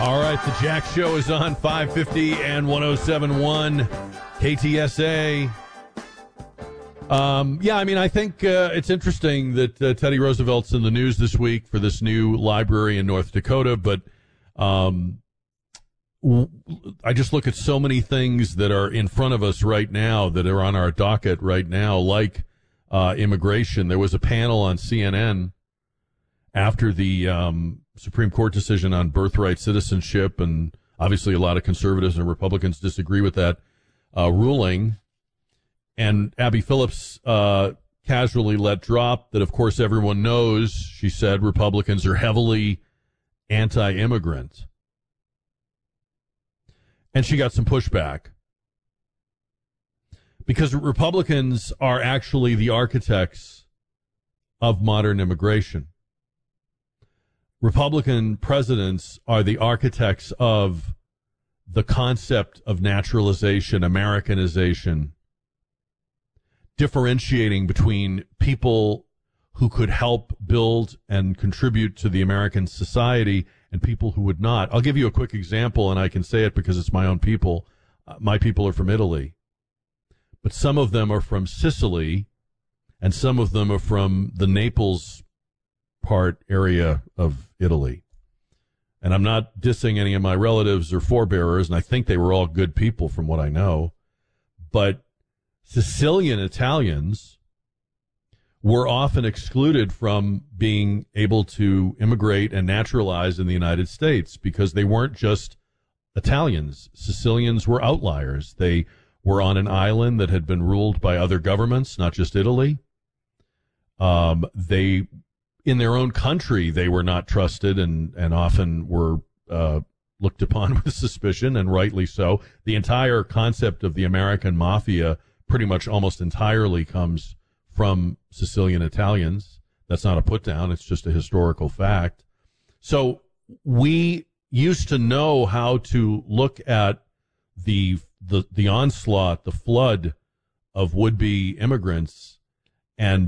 All right, the Jack Show is on 550 and 107.1 KTSA. I think it's interesting that Teddy Roosevelt's in the news this week for this new library in North Dakota, but I just look at so many things that are in front of us right now, that are on our docket right now, like immigration. There was a panel on CNN after the Supreme Court decision on birthright citizenship, and obviously a lot of conservatives and Republicans disagree with that ruling. And Abby Phillips casually let drop that, of course, everyone knows, she said, Republicans are heavily anti-immigrant. And she got some pushback, because Republicans are actually the architects of modern immigration. Republican presidents are the architects of the concept of naturalization, Americanization, differentiating between people who could help build and contribute to the American society and people who would not. I'll give you a quick example, and I can say it because it's my own people. My people are from Italy, but some of them are from Sicily, and some of them are from the Naples area of Italy. And I'm not dissing any of my relatives or forebearers, and I think they were all good people from what I know. But Sicilian Italians were often excluded from being able to immigrate and naturalize in the United States because they weren't just Italians. Sicilians were outliers. They were on an island that had been ruled by other governments, not just Italy. In their own country, they were not trusted and often were looked upon with suspicion, and rightly so. The entire concept of the American mafia pretty much almost entirely comes from Sicilian Italians. That's not a put down. It's just a historical fact. So we used to know how to look at the onslaught, the flood of would-be immigrants and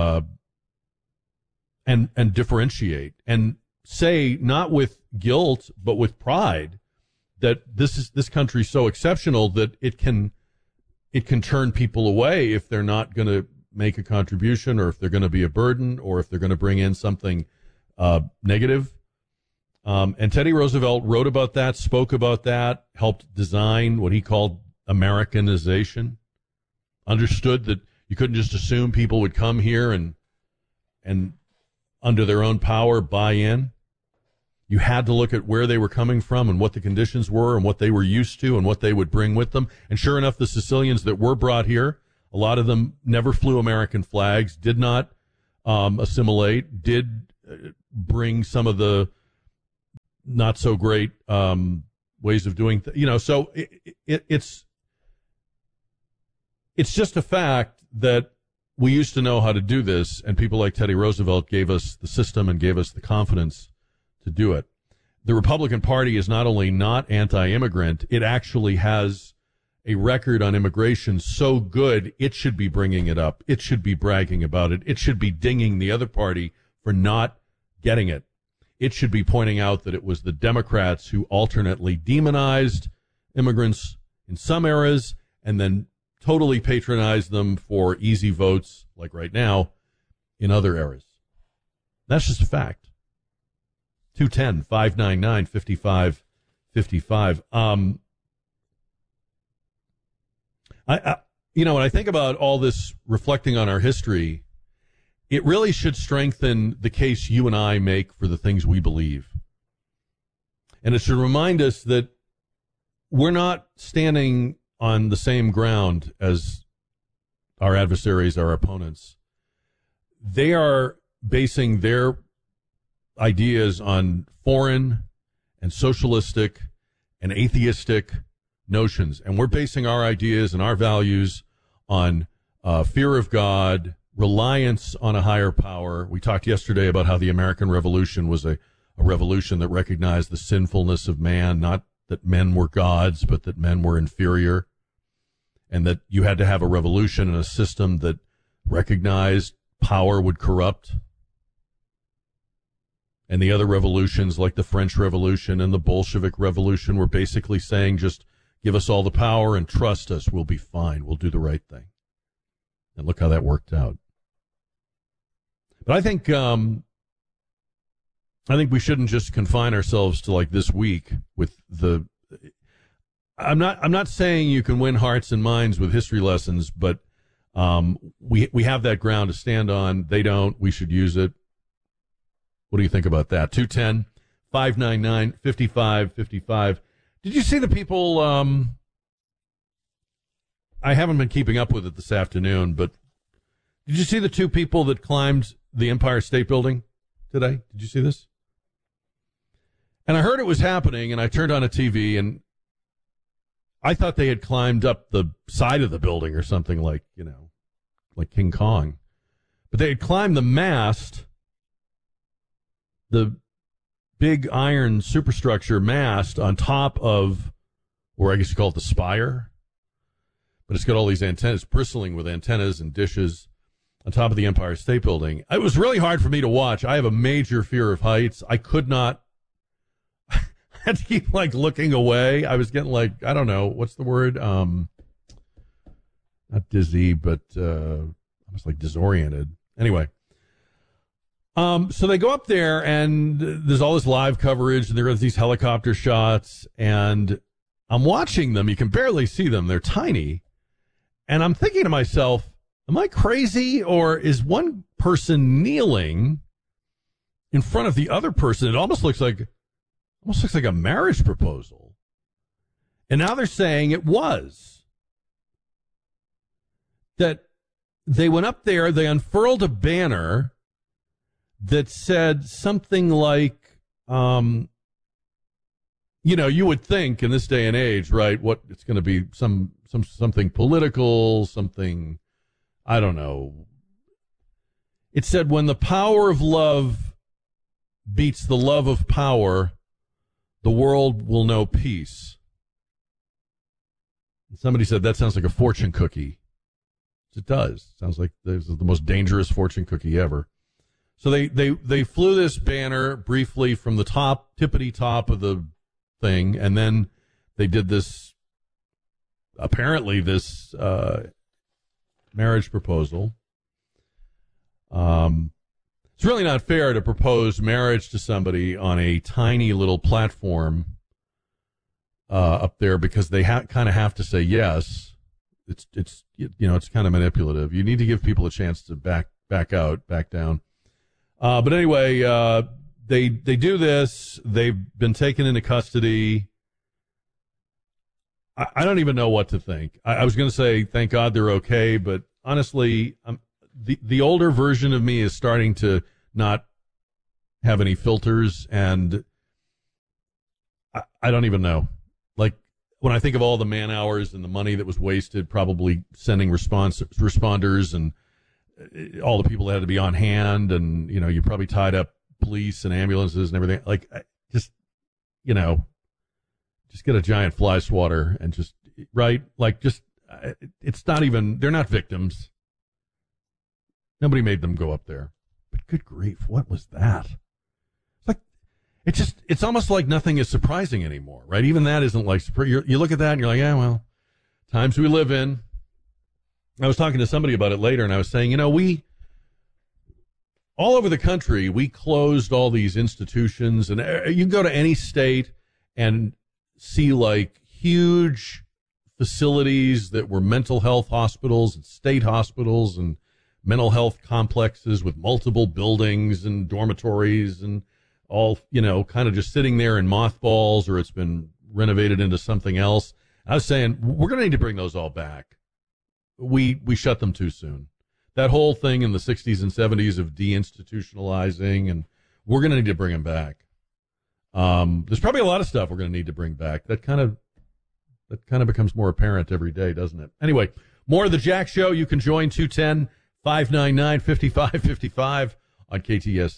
differentiate and say, not with guilt but with pride, that this country's so exceptional that it can turn people away if they're not going to make a contribution, or if they're going to be a burden, or if they're going to bring in something negative. And Teddy Roosevelt wrote about that, spoke about that, helped design what he called Americanization, understood that you couldn't just assume people would come here and under their own power buy in. You had to look at where they were coming from and what the conditions were and what they were used to and what they would bring with them. And sure enough, the Sicilians that were brought here, a lot of them never flew American flags, did not assimilate, did bring some of the not so great ways of doing things. So it's just a fact that we used to know how to do this, and people like Teddy Roosevelt gave us the system and gave us the confidence to do it. The Republican Party is not only not anti-immigrant, it actually has a record on immigration so good, it should be bringing it up. It should be bragging about it. It should be dinging the other party for not getting it. It should be pointing out that it was the Democrats who alternately demonized immigrants in some eras and then totally patronized them for easy votes, like right now, in other eras. That's just a fact. 210-599-5555. When I think about all this reflecting on our history, it really should strengthen the case you and I make for the things we believe. And it should remind us that we're not standing on the same ground as our adversaries, our opponents. They are basing their ideas on foreign and socialistic and atheistic notions. And we're basing our ideas and our values on fear of God, reliance on a higher power. We talked yesterday about how the American Revolution was a revolution that recognized the sinfulness of man, not that men were gods, but that men were inferior, and that you had to have a revolution and a system that recognized power would corrupt. And the other revolutions, like the French Revolution and the Bolshevik Revolution, were basically saying, just give us all the power and trust us. We'll be fine. We'll do the right thing. And look how that worked out. But I think we shouldn't just confine ourselves to like this week with the. I'm not saying you can win hearts and minds with history lessons, but we have that ground to stand on. They don't. We should use it. What do you think about that? 210-599-5555. Did you see the people? I haven't been keeping up with it this afternoon, but did you see the two people that climbed the Empire State Building today? Did you see this? And I heard it was happening, and I turned on a TV, and I thought they had climbed up the side of the building or something like King Kong. But they had climbed the mast, the big iron superstructure mast on top of, or I guess you call it the spire. But it's got all these antennas, bristling with antennas and dishes on top of the Empire State Building. It was really hard for me to watch. I have a major fear of heights. I could not. I had to keep looking away. I was getting I don't know, what's the word? Not dizzy, but I was disoriented. Anyway. So they go up there, and there's all this live coverage, and there are these helicopter shots, and I'm watching them. You can barely see them. They're tiny. And I'm thinking to myself, am I crazy, or is one person kneeling in front of the other person? It almost looks like a marriage proposal. And now they're saying it was. That they went up there, they unfurled a banner that said something like, you would think in this day and age, right, what it's going to be something political, something, I don't know. It said, when the power of love beats the love of power, the world will know peace. And somebody said, that sounds like a fortune cookie. It does. Sounds like this is the most dangerous fortune cookie ever. So they flew this banner briefly from the tippity top of the thing, and then they did this, apparently this marriage proposal. It's really not fair to propose marriage to somebody on a tiny little platform up there, because they kind of have to say yes. It's kind of manipulative. You need to give people a chance to back down. But anyway, they do this. They've been taken into custody. I don't even know what to think. I was going to say, thank God they're okay, but honestly, the older version of me is starting to not have any filters, and I don't even know. When I think of all the man hours and the money that was wasted, probably sending responders and all the people that had to be on hand, and you probably tied up police and ambulances and everything. Just get a giant fly swatter and just it's not even, they're not victims. Nobody made them go up there. But good grief, what was that? It's almost like nothing is surprising anymore, right? Even that isn't you look at that and you're like, yeah, well, times we live in. I was talking to somebody about it later, and I was saying, we, all over the country, we closed all these institutions, and you can go to any state and see huge facilities that were mental health hospitals and state hospitals and mental health complexes with multiple buildings and dormitories and all, kind of just sitting there in mothballs, or it's been renovated into something else. I was saying, we're going to need to bring those all back. We shut them too soon. That whole thing in the 60s and 70s of deinstitutionalizing, and we're going to need to bring them back. There's probably a lot of stuff we're going to need to bring back. That kind of becomes more apparent every day, doesn't it? Anyway, more of the Jack Show. You can join 210-599-5555 on KTSA.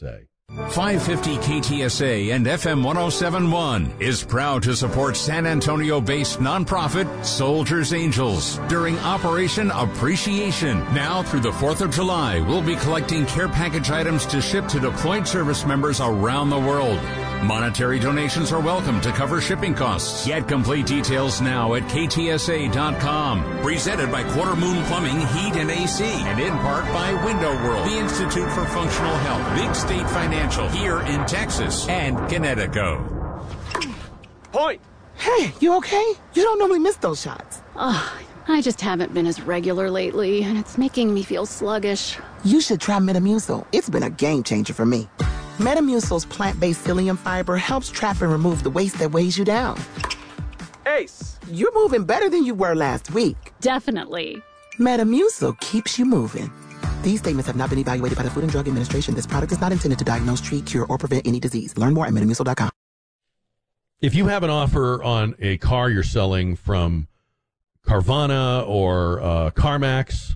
550 KTSA and FM 1071 is proud to support San Antonio-based nonprofit Soldiers Angels during Operation Appreciation. Now through the 4th of July, we'll be collecting care package items to ship to deployed service members around the world. Monetary donations are welcome to cover shipping costs. Get complete details now at ktsa.com. Presented by Quarter Moon Plumbing, Heat and AC, and in part by Window World, the Institute for Functional Health, Big State Financial, here in Texas, and Connecticut. Point! Hey, you okay? You don't normally miss those shots. I just haven't been as regular lately, and it's making me feel sluggish. You should try Metamucil. It's been a game changer for me. Metamucil's plant-based psyllium fiber helps trap and remove the waste that weighs you down. Ace! You're moving better than you were last week. Definitely. Metamucil keeps you moving. These statements have not been evaluated by the Food and Drug Administration. This product is not intended to diagnose, treat, cure, or prevent any disease. Learn more at metamucil.com. If you have an offer on a car you're selling from Carvana or CarMax,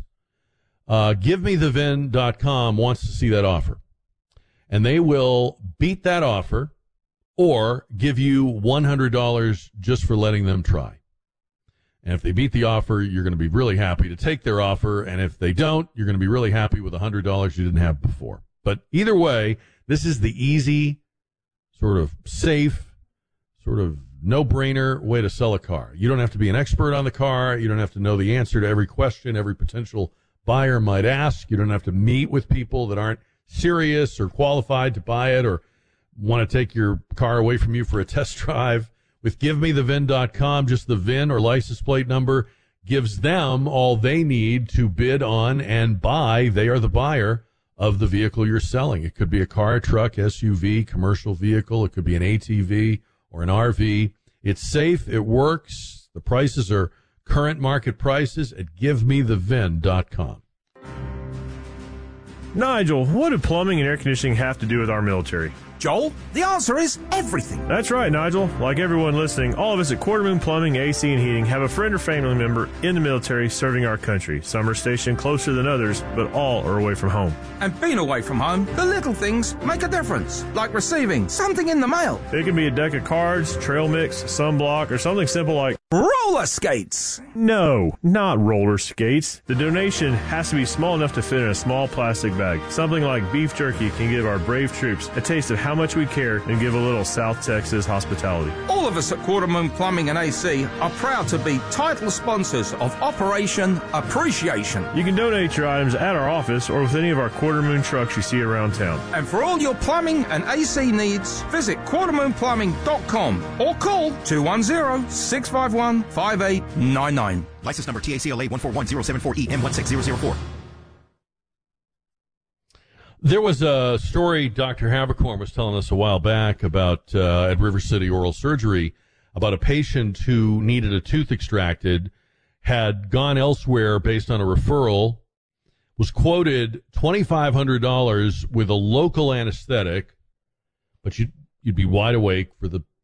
GiveMeTheVIN.com wants to see that offer. And they will beat that offer or give you $100 just for letting them try. And if they beat the offer, you're going to be really happy to take their offer. And if they don't, you're going to be really happy with $100 you didn't have before. But either way, this is the easy, sort of safe, sort of no-brainer way to sell a car. You don't have to be an expert on the car. You don't have to know the answer to every question every potential buyer might ask. You don't have to meet with people that aren't serious or qualified to buy it or want to take your car away from you for a test drive. With GiveMeTheVIN.com, just the VIN or license plate number gives them all they need to bid on and buy. They are the buyer of the vehicle you're selling. It could be a car, truck, SUV, commercial vehicle. It could be an ATV or an RV. It's safe. It works. The prices are current market prices at GiveMeTheVIN.com. Nigel, what do plumbing and air conditioning have to do with our military? Joel, the answer is everything. That's right, Nigel. Like everyone listening, all of us at Quarter Moon Plumbing, AC, and Heating have a friend or family member in the military serving our country. Some are stationed closer than others, but all are away from home. And being away from home, the little things make a difference, like receiving something in the mail. It can be a deck of cards, trail mix, sunblock, or something simple like roller skates. No, not roller skates. The donation has to be small enough to fit in a small plastic bag. Something like beef jerky can give our brave troops a taste of how much we care and give a little South Texas hospitality. All of us at Quarter Moon Plumbing and AC are proud to be title sponsors of Operation Appreciation. You can donate your items at our office or with any of our Quarter Moon trucks you see around town. And for all your plumbing and AC needs, visit quartermoonplumbing.com or call 210-651-5899. License number TACLA 141074EM16004. There was a story Dr. Havercorn was telling us a while back about at River City Oral Surgery about a patient who needed a tooth extracted, had gone elsewhere based on a referral, was quoted $2,500 with a local anesthetic, but you'd be wide awake for the